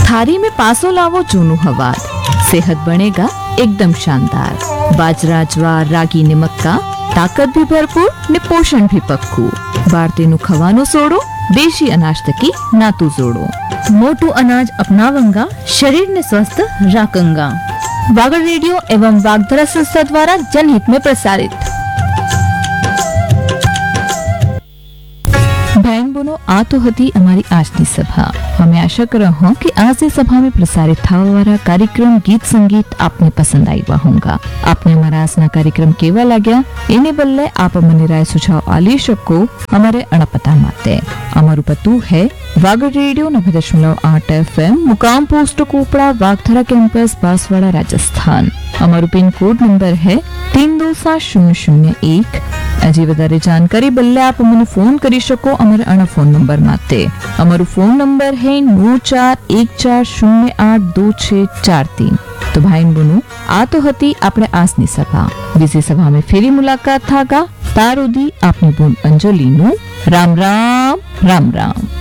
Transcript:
थारी में पासो लावो जूनू हवार, सेहत बनेगा एकदम शानदार। बाजरा, ज्वार, रागी ने मक्का, ताकत भी भरपूर ने पोषण भी पक्कू। बारतेनु खवानो सोड़ो, देशी अनाज तकी नातू जोड़ो। मोटू अनाज अपनावंगा, शरीर ने स्वस्थ राखंगा। वागड़ रेडियो एवं वागधरा संस्था द्वारा जनहित में प्रसारित। बहन बोनो, आ तो हती અમારી આજની સભા। અમે આશા કરો હું કે આજની સભામાં પ્રસારિત થવાવાળા કાર્યક્રમ ગીત સંગીત આપને પસંદ આવ્યા હોંગા। આપને અમારા આજના કાર્યક્રમ કેવા લાગ્યા એને બદલે આપ મને રાય સુझाव આલી શકો અમારે અણપતા માટે। અમારું પતું है वागड़ रेडियो 90.8 FM, मुकाम पोस्ट कोपड़ा, वागधरा कैंपस, बांसवाड़ा, राजस्थान। અમારું पिन कोड नंबर है 327001। હજી વધારે જાણકારી બદલે આપ મને ફોન કરી શકો અમારા અણા ફોન નંબર માટે। અમારો ફોન નંબર है 9414082643। तो भाई बनो, आ तो हती આપણે આજની સભા। બીજી સભામાં ફેરી મુલાકાત થાગા। તારોદી આપની બોન અંજલિનું રામ રામ રામ રામ।